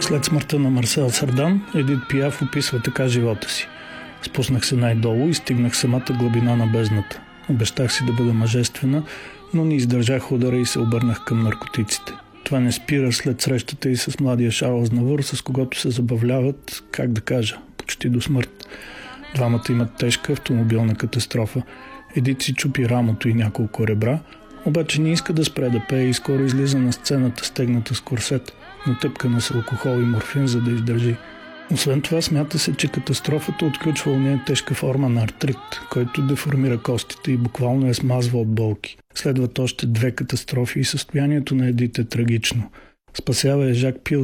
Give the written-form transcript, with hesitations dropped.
След смъртта на Марсел Сардан, Едит Пиаф описва така живота си. Спуснах се най-долу и стигнах самата глъбина на бездната. Обещах си да бъда мъжествена, но не издържах удара и се обърнах към наркотиците. Това не спира след срещата и с младия Шарл Азнавур, с когото се забавляват, как да кажа, почти до смърт. Двамата имат тежка автомобилна катастрофа. Едит си чупи рамото и няколко ребра, обаче не иска да спре да пее и скоро излиза на сцената стегната с корсет, натъпкана с алкохол и морфин, за да издържи. Освен това, смята се, че катастрофата отключва у нея тежка форма на артрит, който деформира костите и буквално я смазва от болки. Следват още 2 катастрофи и състоянието на Едит е трагично. Спасява я Жак Пил